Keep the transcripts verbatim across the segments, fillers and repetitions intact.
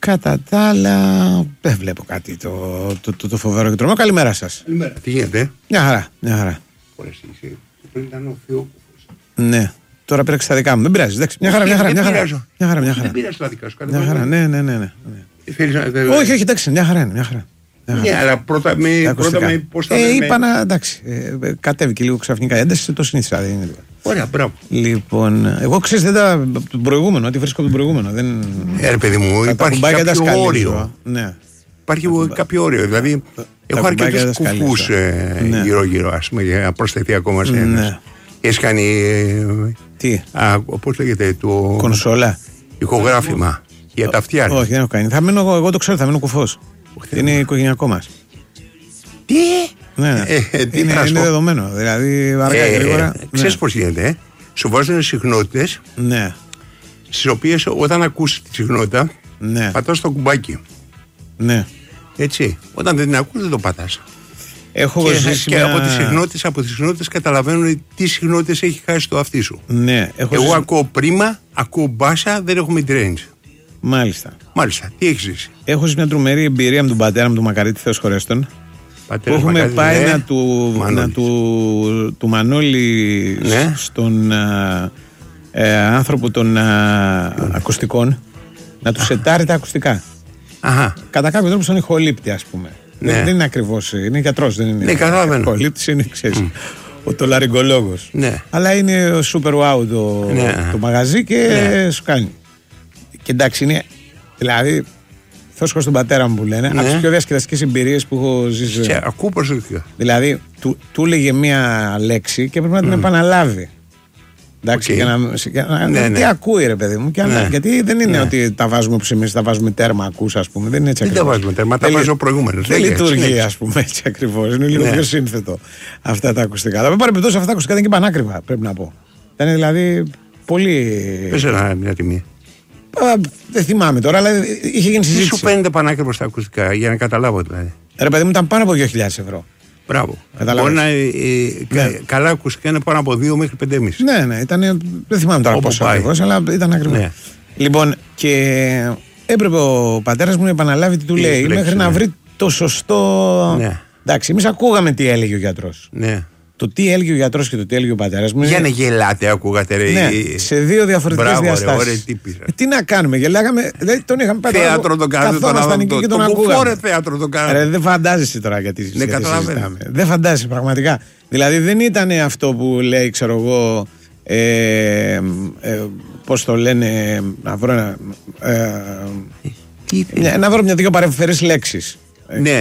κατά τα άλλα, δεν βλέπω κάτι το, το, το, το φοβερό και τρομερό. Καλημέρα σας. Καλημέρα. Τι γίνεται? Μια χαρά, μια χαρά. Ωραία, εσύ. Πριν ήταν ο Θεόκουφος. Ναι. Τώρα πήραξε τα δικά μου. Δεν πειράζει. Εντάξει. Μια χαρά, μια χαρά. Μια χαρά, μια χαρά, μια χαρά. Δεν πειράζει τα δικά σου. Μια χαρά, ναι, ναι, ναι. ναι. Θέλεις να... Όχι, όχι, εντάξει, μια χαρά είναι. Μια χαρά. Ναι, αλλά πρώτα με, πρώτα με πώς θα ε, λέμε. είπα να, εντάξει, ε, κατέβηκε λίγο ξαφνικά η ένταση, το συνήθισα. Δεν είναι. Ωραία, μπράβο. Λοιπόν, εγώ ξέρεις δεν τα, τον προηγούμενο, ό,τι βρίσκω από τον προηγούμενο. Δεν... Ε, ρε παιδί μου, τα υπάρχει τα κάποιο όριο. Ναι. Υπάρχει τα... κάποιο όριο, δηλαδή τα... έχω αρκετούς κουφούς ε, ναι. γύρω-γύρω, ας πούμε, για να προσθεθεί ακόμα σε ένας. Ναι. Έχεις κάνει, ε, τι? Α, πώς λέγεται, το... Κονσόλα. Ηχογράφημα για τα αυτιά. Όχι, δεν έχω κάνει. Θα μείνω, εγώ το ξέρω, θα μείνω κουφός. Είναι οικογενειακό μας. Τι? Ναι, ναι. Ε, ε, τι είναι, είναι δεδομένο. Δηλαδή, αργά ε, γρήγορα. Ε, ξέρεις ναι. πώς γίνεται, ε? Σου βάζουν συχνότητες. Ναι. Στις οποίες όταν ακούσεις τη συχνότητα, ναι. πατάς το κουμπάκι. Ναι. Έτσι. Όταν δεν την ακούς, δεν το πατάς. Έχω και, ζήσει και μια... από τις συχνότητες, από τις συχνότητες καταλαβαίνουν τι συχνότητες έχει χάσει το αυτί σου. Ναι. Έχω Εγώ ζήσει... ακούω πρίμα, ακούω μπάσα, δεν έχω mid-range. Μάλιστα. Μάλιστα. Τι έχεις ζήσει? Έχω ζήσει μια τρομερή εμπειρία με τον πατέρα μου, τον Μακαρίτη, Θεός χωρέστον. Που έχουμε Μακαρίτη, πάει ναι. να του, να του, του Μανώλη ναι. στον α, ε, άνθρωπο των α, ακουστικών να του σετάρει τα ακουστικά. Αχα. Κατά κάποιο τρόπο στον ηχολήπτη, ας πούμε. Ναι. Δεν, δεν είναι ακριβώς, είναι γιατρός, δεν είναι. Ναι, καταλαβαίνω. Ο ηχολήπτης είναι, ξέρεις, mm. ο το λαρυγκολόγος. Ναι. Αλλά είναι ο super wow το, ναι. το μαγαζί και ναι. σου κάνει. Και εντάξει, είναι. Δηλαδή. Θέλω στον πατέρα μου που λένε, ναι. από τις πιο διασκεδαστικές εμπειρίες που έχω ζήσει. Σε ακούω προσεκτικά. Δηλαδή, του, του έλεγε μία λέξη και πρέπει να την mm. επαναλάβει. Εντάξει, okay. για να, για να ναι, τι ναι. ακούει ρε παιδί μου. Και ναι. γιατί δεν είναι ναι. ότι τα βάζουμε όπως εμείς, τα βάζουμε τέρμα, ακούς ας πούμε. Δεν είναι έτσι ακριβώς. Δεν τα βάζουμε τέρμα, τα βάζω προηγούμενος. Δεν λειτουργεί ας πούμε έτσι ακριβώς. Είναι λίγο ναι. πιο σύνθετο αυτά τα ακουστικά. Αλλά με παρεμπιπτώσει αυτά τα ακουστικά δεν είναι και πανάκριβα, πρέπει να πω. Ήταν δηλαδή πολύ. Πες ένα μια τιμή. Δεν θυμάμαι τώρα, αλλά είχε γίνει συζήτηση. Τι σου φαίνεται πανάκριβο στα ακουστικά, για να καταλάβω δηλαδή. Ρε παιδί μου, ήταν πάνω από δύο χιλιάδες ευρώ. Μπράβο. Μπορεί να, ε, ναι. κα, καλά ακουστικά είναι πάνω από δύο μέχρι πέντε και μισό. Ναι, ναι, ήταν, δεν θυμάμαι τώρα πόσο ακριβώς, αλλά ήταν ακριβώς. Ναι. Λοιπόν, και έπρεπε ο πατέρας μου να επαναλάβει τι του τι λέει, μέχρι ναι. να βρει το σωστό. Ναι. Εντάξει, εμείς ακούγαμε τι έλεγε ο γιατρός. Ναι. Το τι έλεγε ο γιατρός και το τι έλεγε ο πατέρας μου. Για να γελάτε, ακούγατε ρε. Ναι, σε δύο διαφορετικές διαστάσεις. Ρε, τι, ε, τι να κάνουμε, γελάγαμε. Δηλαδή, τον είχαμε πάει. Θέατρο το κάνουμε. Καθόμασταν εκεί και τον ακούγαμε. Θέατρο το κάνουμε. Δεν φαντάζεσαι τώρα γιατί ναι, συζητάμε. Δεν φαντάζεσαι πραγματικά. Δηλαδή δεν ήταν αυτό που λέει, ξέρω εγώ. Ε, ε, πώς το λένε. Να βρω ένα. Ε, να βρω μια-δυο παρεμφερείς λέξεις. Ναι.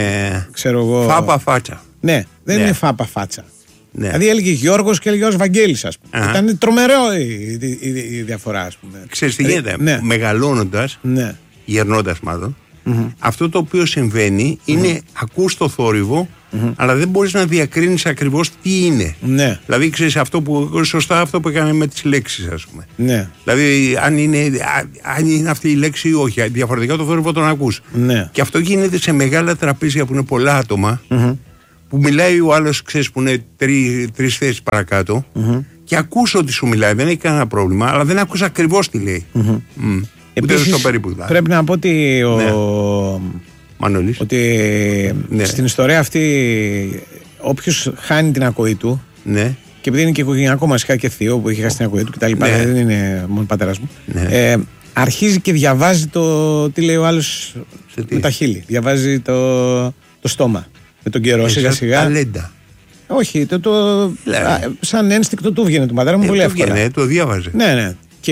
Ξέρω εγώ. Φάπα φάτσα. Ναι, δεν ναι. είναι φάπα φάτσα. Ναι. Δηλαδή έλεγε Γιώργος και έλεγε ως Βαγγέλης, ας πούμε. Uh-huh. Ήταν τρομερό η, η, η, η διαφορά, ας πούμε. Ξέρεις τι γίνεται, ναι. μεγαλώνοντας, ναι. γερνώντας μάλλον, mm-hmm. αυτό το οποίο συμβαίνει mm-hmm. είναι ακούς το θόρυβο, mm-hmm. αλλά δεν μπορείς να διακρίνεις ακριβώς τι είναι. Ναι. Δηλαδή ξέρεις αυτό που, σωστά αυτό που έκανε με τις λέξεις, ας πούμε. Ναι. Δηλαδή αν είναι, αν είναι αυτή η λέξη ή όχι, διαφορετικά το θόρυβο τον ακούς. Ναι. Και αυτό γίνεται σε μεγάλα τραπέζια που είναι πολλά άτομα. Mm-hmm. Που μιλάει ο άλλος, ξέρεις, που είναι τρει, τρεις θέσεις παρακάτω mm-hmm. και ακούς ότι σου μιλάει, δεν έχει κανένα πρόβλημα, αλλά δεν ακούς ακριβώς τι λέει. Mm-hmm. Mm. Επίσης, στο περίπου, δηλαδή. Πρέπει να πω ότι ο... ναι. Μανώλης. Ότι ναι. στην ιστορία αυτή όποιος χάνει την ακοή του ναι. και επειδή είναι και οικογενειακό μας, είχα και θείο που είχε χάσει την ακοή του κτλ. Ναι. Δεν είναι μόνο ο πατέρας μου. Ναι. Ε, αρχίζει και διαβάζει το τι λέει ο άλλος με τα χείλη. Διαβάζει το, το στόμα. Με τον καιρό, σιγά σιγά. Ταλέντα. Όχι, το, το, α, σαν ένστικτο του βγαίνει του πατέρα μου ε, πολύ το εύκολα. Ναι, το διάβαζε. Ναι, ναι.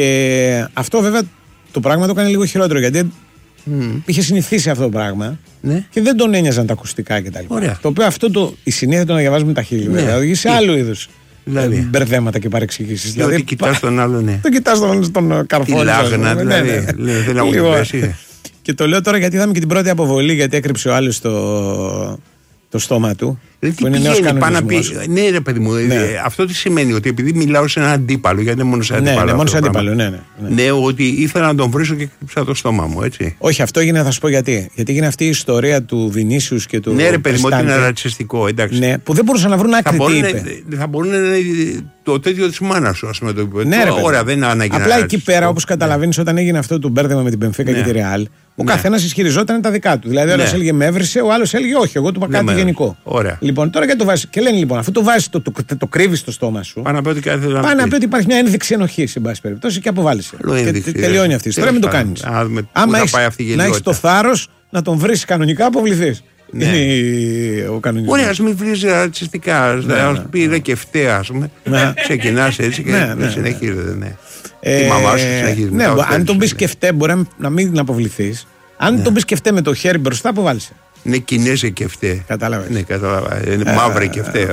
Και αυτό βέβαια το πράγμα το έκανε λίγο χειρότερο γιατί mm. είχε συνηθίσει αυτό το πράγμα ναι. και δεν τον ένοιαζαν τα ακουστικά κτλ. Το οποίο αυτό το, η συνήθεια του να διαβάζουμε τα χείλη ναι. βέβαια, οδηγεί σε άλλου είδους δηλαδή. μπερδέματα και παρεξηγήσεις. Δηλαδή, ότι κοιτάς τον άλλο, ναι. Τον κοιτάς τον, τον καρφώνη. Η λάγνα, δηλαδή. Ναι, ναι. Δεν έχω πέσει. Και το λέω τώρα γιατί είδαμε και την πρώτη αποβολή γιατί έκρυψε ο άλλος το. Το στόμα του. Δηλαδή, που είναι νέος κανονισμός. Πει, ναι, ρε παιδί μου, ναι. ε, αυτό τι σημαίνει, ότι επειδή μιλάω σε έναν αντίπαλο, γιατί είναι μόνο σε αντίπαλο. Ναι, ναι, μόνο σε αντίπαλο, ναι, ναι, ναι. Ναι, ότι ήθελα να τον βρίσω και κρύψα το στόμα μου, έτσι. Όχι, αυτό έγινε, θα σου πω γιατί. Γιατί έγινε αυτή η ιστορία του Βινίσιους και του. Ναι, ρε παιδί μου, ότι είναι ρατσιστικό, εντάξει. Ναι, που δεν μπορούσαν να βρουν άκρη. Θα, θα μπορούν να είναι το τέτοιο τη μάνα σου, α πούμε. Το ναι, ρε, ωραία, δεν είναι ανάγκη. Απλά εκεί πέρα, όπως καταλαβαίνεις, όταν έγινε αυτό το μπέρδεμα με την Μπενφίκα και τη Ρεάλ, Ο ναι. καθένας ισχυριζόταν τα δικά του. Δηλαδή, ο άλλος ναι. έλεγε με έβρισε, ο άλλος έλεγε όχι, εγώ του είπα κάτι ναι, γενικό. Ωραία. Λοιπόν, τώρα και το βάζεις. Και λένε λοιπόν, αφού το βάζεις, το, το, το, το κρύβεις στο στόμα σου. Πάνω να πει ότι υπάρχει μια ένδειξη ενοχής, σε πάση περιπτώσει, και αποβάλλεσαι. Και τελειώνει αυτή. Τώρα μην το κάνεις. Άμα έχεις το θάρρος να τον βρεις κανονικά, αποβληθείς. Ναι. Είναι ο κανονισμός. Ωραία, ας μην βρίζει ρατσιστικά. Ναι, ας ναι, πει ρε και φταία, ας πούμε. Ξεκινάς έτσι και ναι, ναι, συνεχίζεται. Ναι. Ε, η μαμά σου συνεχίζει. Ναι, αν τον πει και φταί, μπορεί να μην αποβληθείς. Αν τον πει και φταί με το χέρι μπροστά, αποβάλεσαι. Είναι Κινέζε και φταί. Κατάλαβες. Ναι, κατάλαβα. Είναι μαύρη και φταί.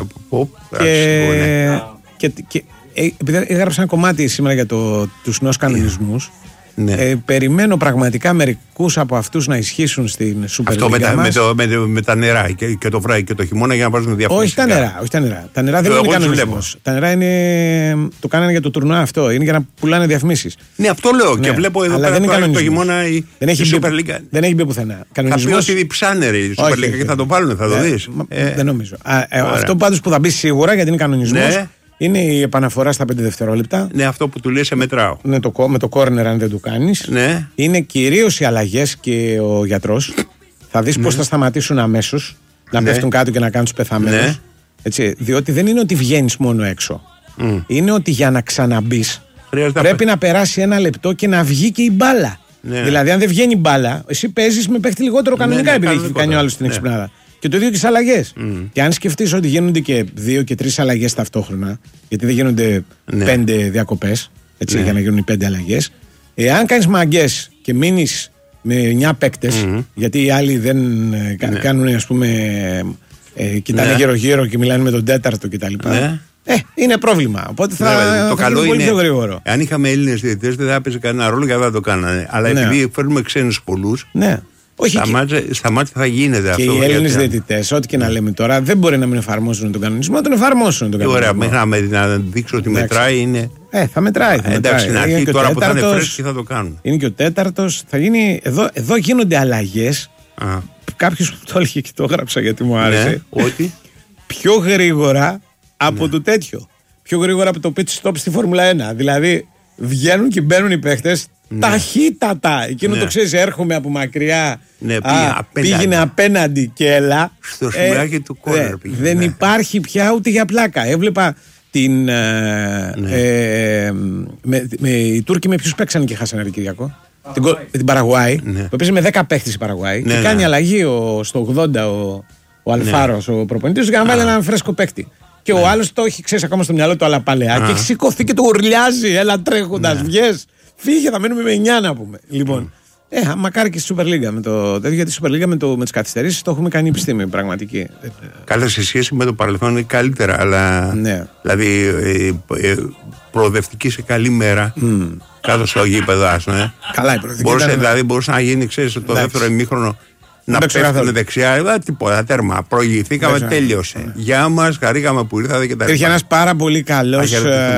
Και επειδή έγραψα ένα κομμάτι σήμερα για τους νέους κανονισμούς. Ναι. Ε, περιμένω πραγματικά μερικούς από αυτούς να ισχύσουν στην Super Αυτό League με τα, μας. με, το, με, το, με τα νερά και, και το βράδυ και το χειμώνα για να βάζουν διαφορετικά. Όχι τα νερά, όχι τα νερά. Τα νερά δεν είναι κανονισμός. Τα νερά είναι, το κάνανε για το τουρνουά αυτό. Είναι για να πουλάνε διαφημίσεις. Ναι, αυτό λέω ναι. Και βλέπω εδώ πέρα τώρα το χειμώνα η, δεν έχει η μπει, Super League. Δεν έχει μπει πουθενά. Θα πει ότι διψάνε η Super League και θα το βάλουν, θα το δεις. Δεν νομίζω. Αυτό πάντως που θα μπει σίγουρα γιατί είναι κανονισμός. Είναι η επαναφορά στα πέντε δευτερόλεπτα. Ναι, αυτό που του λέει σε μετράω. Ναι, το, με το corner αν δεν το κάνεις. Ναι. Είναι κυρίως οι αλλαγές και ο γιατρός. Θα δεις ναι. πώς θα σταματήσουν αμέσως να ναι. πέφτουν κάτω και να κάνουν τους πεθαμένους. Ναι. Έτσι, διότι δεν είναι ότι βγαίνεις μόνο έξω. Mm. Είναι ότι για να ξαναμπείς πρέπει να περάσει ένα λεπτό και να βγει και η μπάλα. Ναι. Δηλαδή, αν δεν βγαίνει η μπάλα, εσύ παίζεις με παίχτη λιγότερο κανονικά ναι, ναι, επειδή έχει κάνει ο άλλος την εξυπνάδα. Και το ίδιο και στις αλλαγές. Mm. Και αν σκεφτείς ότι γίνονται και δύο και τρεις αλλαγές ταυτόχρονα, γιατί δεν γίνονται ναι. πέντε διακοπές, έτσι, ναι. για να γίνουν οι πέντε αλλαγές. Εάν κάνεις μαγκές και μείνεις με εννιά παίκτες, mm. γιατί οι άλλοι δεν ναι. κάνουν, ας πούμε, ε, κοιτάνε ναι. γύρω-γύρω και μιλάνε με τον τέταρτο κτλ. Ναι. Ε, είναι πρόβλημα. Οπότε θα, ναι, θα, το θα καλό είναι πολύ είναι, πιο γρήγορο. Αν είχαμε Έλληνες διαιτητές, δεν θα έπαιζε κανένα ρόλο και δεν θα το κάνανε. Αλλά ναι. επειδή φέρνουμε ξένους πολλούς. Ναι. Όχι στα, και... μάτια, στα μάτια θα γίνεται και αυτό. Και οι Έλληνες διαιτητές, ό,τι και να λέμε τώρα, δεν μπορεί να μην εφαρμόσουν τον κανονισμό, τον εφαρμόσουν τον κανονισμό. Ωραία, μέχρι να, να δείξω ότι εντάξει. μετράει είναι. Ε, θα μετράει. Θα εντάξει, στην αρχή τώρα τέταρτος, που θα είναι φρέσκοι θα το κάνουν. Είναι και ο τέταρτος. Θα γίνει. Εδώ, εδώ γίνονται αλλαγές. Κάποιος που το έλεγε και το έγραψα γιατί μου άρεσε. Ναι, ότι. Πιο γρήγορα από ναι. το τέτοιο. Πιο γρήγορα από το pitch stop στη Φόρμουλα ένα. Δηλαδή βγαίνουν και μπαίνουν οι παίχτες. Ναι. Ταχύτατα! Εκείνο ναι. το ξέρεις, έρχομαι από μακριά. Ναι, α, απέναντι. Πήγαινε απέναντι και έλα. Στο σμουράκι ε, του κόρνερ πήγαινε. Δεν ναι. υπάρχει πια ούτε για πλάκα. Έβλεπα την. Ε, ναι. ε, με, με, οι Τούρκοι με ποιους παίξανε και χάσανε, Κυριακό. Την, την Παραγουάη. Ναι. Που έπαιζε με δέκα παίχτες η Παραγουάη. Ναι, και ναι. κάνει αλλαγή ο, στο ογδόντα ο, ο Αλφάρος, ναι. ο προπονητής, για να βάλει έναν φρέσκο παίκτη. Και ναι. ο άλλος το έχει, ξέρει, ακόμα στο μυαλό του, αλλά παλαιά. Και έχει σηκωθεί και του ουρλιάζει. Έλα τρέχοντας, ναι. βγες. Φύγε, θα μείνουμε με εννιά να πούμε. Λοιπόν, mm. ε, μακάρι και στη Super League με το τέτοιο, γιατί η Super League με, το, με τις καθυστερήσεις το έχουμε κάνει επιστήμη πραγματική. Καλά, σε σχέση με το παρελθόν είναι καλύτερα, αλλά. Ναι. Δηλαδή, ε, ε, προοδευτική σε καλή μέρα. Mm. Κάτω στο γήπεδο, ας πούμε. Καλά, η προοδευτική. Μπορούσε, ήταν... Δηλαδή, μπορούσε να γίνει, ξέρεις, το εντάξει. δεύτερο ημίχρονο. Να πέφτουν δεξιά, δεν τίποτα, τέρμα. Προηγηθήκαμε, τέλειωσε. Για μας, χαρήκαμε που ήρθατε και τα λοιπά. Υπήρχε ένας πάρα πολύ καλός.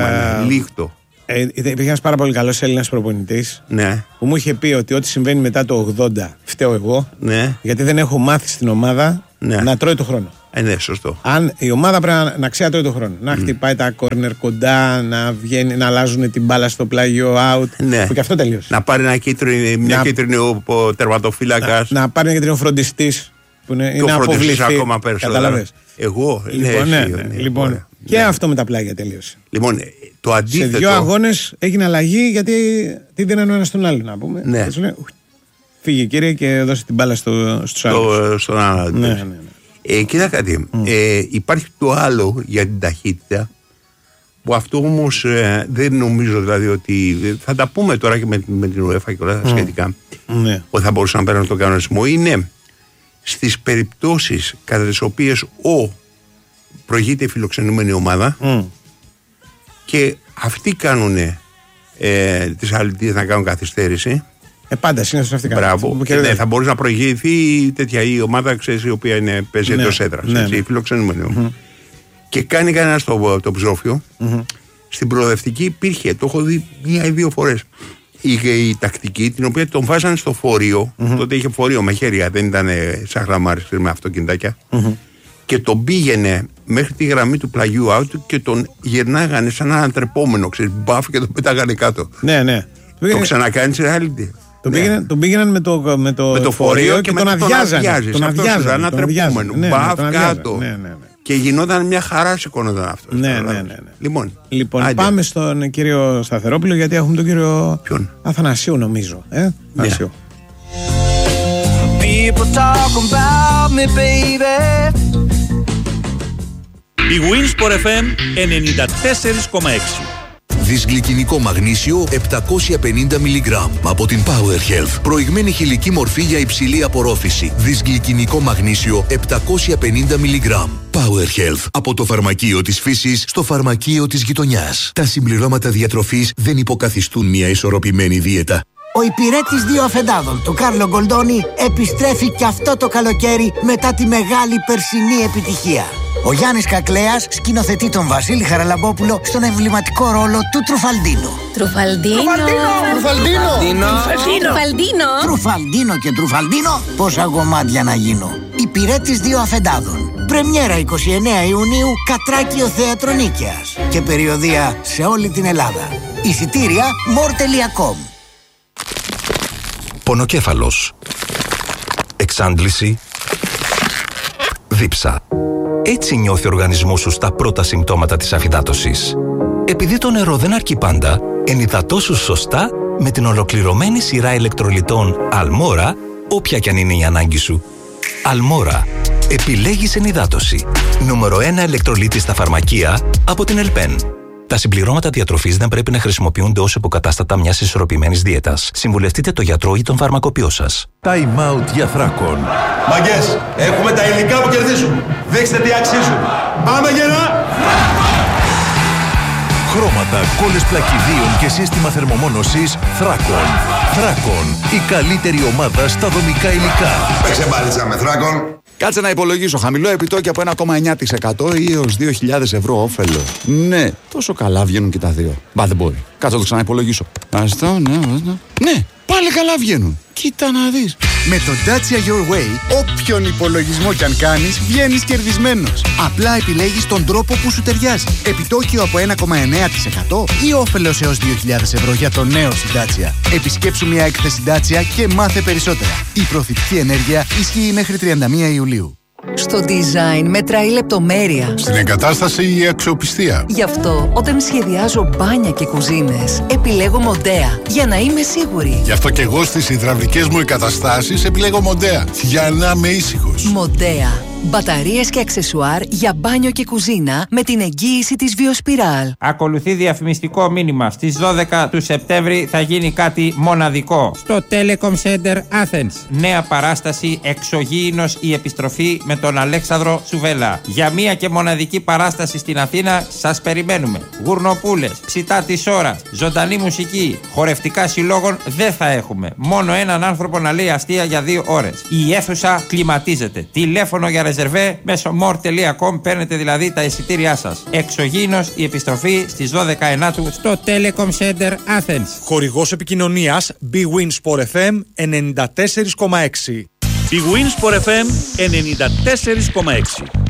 Λίχτο. Ε, υπήρχε ένας πάρα πολύ καλός Έλληνας προπονητής ναι. που μου είχε πει ότι ό,τι συμβαίνει μετά το ογδόντα φταίω εγώ ναι. γιατί δεν έχω μάθει στην ομάδα ναι. να τρώει το χρόνο. Ε, ναι, σωστό. Αν η ομάδα πρέπει να, να ξέρει να τρώει το χρόνο. Να mm. χτυπάει τα κόρνερ κοντά, να, βγαίνει, να αλλάζουν την μπάλα στο πλάγιο out. Ναι. Που και αυτό τελείωσε. Να πάρει ένα κίτρινο, μια να, κίτρινο τερματοφύλακας. Να, να πάρει ένα κίτρινο φροντιστής που είναι, είναι αποβληθεί. Ακόμα περισσότερο. Εγώ, λοιπόν, ναι, ναι, ναι, λοιπόν ναι. Και ναι. αυτό με τα πλάγια τελείωσε. Λοιπόν, το αντίθετο. Σε δύο αγώνες έγινε αλλαγή γιατί τι δίνανε ο ένας στον άλλο, να πούμε. Ναι. Λέει, φύγε κύριε και δώσε την μπάλα στο, στους άλλους. Στον άλλο. Ναι, ναι, ναι. Ε, κοίτα κάτι. Mm. Ε, υπάρχει το άλλο για την ταχύτητα. Που αυτό όμως ε, δεν νομίζω δηλαδή ότι. Θα τα πούμε τώρα και με, με την UEFA και όλα τα mm. σχετικά. Ναι. Ότι θα μπορούσαν να παίρνουν τον κανονισμό. Είναι στις περιπτώσεις κατά τις οποίες ο προηγείται η φιλοξενούμενη ομάδα mm. και αυτοί κάνουν ε, τις αλητίες να κάνουν καθυστέρηση. Ε, πάντα συνήθως αυτοί κάνουν. Μπράβο. Και ναι, θα μπορούσε να προηγηθεί τέτοια η ομάδα, ξέρεις, η οποία είναι, παίζει ναι, εντός έδρας. Ναι, ναι. Η φιλοξενούμενη ομάδα. Mm-hmm. Και κάνει κανένα το, το ψόφιο. Mm-hmm. Στην προοδευτική υπήρχε, το έχω δει μία ή δύο φορές. Η, η τακτική την οποία τον βάζανε στο φορείο. Mm-hmm. Τότε είχε φορείο με χέρια, δεν ήταν σαν γραμμάρες με αυτοκινητάκια. Mm-hmm. Και τον πήγαινε μέχρι τη γραμμή του πλαγιού out και τον γυρνάγανε σαν έναν τρεπόμενο, ξέρεις, μπαφ και τον πετάγανε κάτω. Ναι, ναι. Το ξανακάνεις reality. Τον, ναι. πήγαιναν, τον πήγαιναν με το, με το, με το φορείο και, και τον αδειάζανε. Τον αδειάζανε. Ένα τρεπούμενο. Μπαφ κάτω. Ναι, ναι, ναι. Και γινόταν μια χαρά, σηκώνονταν αυτό. Ναι, ναι, ναι, ναι. Λοιπόν, λοιπόν πάμε στον κύριο Σταθερόπουλο, γιατί έχουμε τον κύριο Ποιον? Αθανασίου, νομίζω. Ε? Ναι. Αθανασίου. Η Winsport εφ εμ ενενήντα τέσσερα κόμμα έξι. Δυσγλυκινικό μαγνήσιο επτακόσια πενήντα μιλιγκράμμ από την Power Health. Προηγμένη χηλική μορφή για υψηλή απορρόφηση. Δυσγλυκινικό μαγνήσιο επτακόσια πενήντα μιλιγκράμμ. Power Health. Από το φαρμακείο της φύσης στο φαρμακείο της γειτονιάς. Τα συμπληρώματα διατροφής δεν υποκαθιστούν μια ισορροπημένη δίαιτα. Ο υπηρέτης δύο αφεντάδων του Κάρλο Γκολντόνι επιστρέφει και αυτό το καλοκαίρι μετά τη μεγάλη περσινή επιτυχία. Ο Γιάννης Κακλέας σκηνοθετεί τον Βασίλη Χαραλαμπόπουλο στον εμβληματικό ρόλο του Τρουφαλντίνο. Τρουφαλντίνο! Τρουφαλντίνο! Τρουφαλντίνο! Τρουφαλντίνο και Τρουφαλντίνο, πόσα κομμάτια να γίνω. Υπηρέτης δύο αφεντάδων. Πρεμιέρα εικοστή ενάτη Ιουνίου, Κατράκιο Θέατρο Νίκαιας. Και περιοδεία σε όλη την Ελλάδα. Εισιτήρια μορ τελεία κομ. Πονοκέφαλος. Εξάντληση. Δίψα. Έτσι νιώθει ο οργανισμός σου στα πρώτα συμπτώματα της αφυδάτωσης. Επειδή το νερό δεν αρκεί πάντα, ενυδατώσου σωστά με την ολοκληρωμένη σειρά ηλεκτρολιτών Αλμόρα, όποια κι αν είναι η ανάγκη σου. Αλμόρα. Επιλέγεις ενυδάτωση. Νούμερο ένα ηλεκτρολίτη στα φαρμακεία από την Ελπέν. Τα συμπληρώματα διατροφής δεν πρέπει να χρησιμοποιούνται ως υποκατάστατα μιας ισορροπημένης δίαιτας. Συμβουλευτείτε το γιατρό ή τον φαρμακοποιό σας. Time out για Θράκον. Μαγκές, έχουμε τα υλικά που κερδίζουν. Δείξτε τι αξίζουν. Πάμε γερά! Χρώματα, κόλλες πλακιδίων και σύστημα θερμομόνωσης Θράκον. Θράκον, η καλύτερη ομάδα στα δομικά υλικά. Παίξε μπάλιτσα με Θράκον. Κάτσε να υπολογίσω. Χαμηλό επιτόκιο από ένα κόμμα εννιά τοις εκατό ή έως δύο χιλιάδες ευρώ όφελο. Ναι, τόσο καλά βγαίνουν και τα δύο. Μπα, δεν μπορεί. Κάτσε να το ξαναυπολογίσω. Αυτό, ναι, ναι. Ναι, πάλι καλά βγαίνουν. Κοίτα να δεις. Με το Dacia Your Way, όποιον υπολογισμό κι αν κάνεις, βγαίνεις κερδισμένος. Απλά επιλέγεις τον τρόπο που σου ταιριάζει. Επιτόκιο από ένα κόμμα εννιά τοις εκατό ή όφελος έως δύο χιλιάδες ευρώ για το νέο στην Dacia. Επισκέψου μια έκθεση Dacia και μάθε περισσότερα. Η προθυπτική ενέργεια ισχύει μέχρι τριάντα μία Ιουλίου. Στο design μετράει η λεπτομέρεια. Στην εγκατάσταση η αξιοπιστία. Γι' αυτό όταν σχεδιάζω μπάνια και κουζίνες επιλέγω Μοντέα για να είμαι σίγουρη. Γι' αυτό και εγώ στις υδραυλικές μου εγκαταστάσεις επιλέγω Μοντέα για να είμαι ήσυχος. Μοντέα. Μπαταρίες και αξεσουάρ για μπάνιο και κουζίνα με την εγγύηση της Βιοσπιράλ. Ακολουθεί διαφημιστικό μήνυμα. Στις δώδεκα του Σεπτέμβρη θα γίνει κάτι μοναδικό. Στο Telecom Center Athens. Νέα παράσταση Εξωγήινος η επιστροφή με τον Αλέξανδρο Σουβέλα. Για μία και μοναδική παράσταση στην Αθήνα σας περιμένουμε. Γουρνοπούλες, ψητά της ώρας, ζωντανή μουσική, χορευτικά συλλόγων δεν θα έχουμε. Μόνο έναν άνθρωπο να λέει αστεία για δύο ώρες. Η αίθουσα κλιματίζεται. Τηλέφωνο για ρεζερβέ μέσω μορ τελεία κομ παίρνετε δηλαδή τα εισιτήριά σας. Εξωγήινος η επιστροφή στις δώδεκα Ενάτου στο Telecom Center Athens. Χορηγός επικοινωνίας Big Win Sport εφ εμ ενενήντα τέσσερα κόμμα έξι. Big Win Sport εφ εμ ενενήντα τέσσερα κόμμα έξι.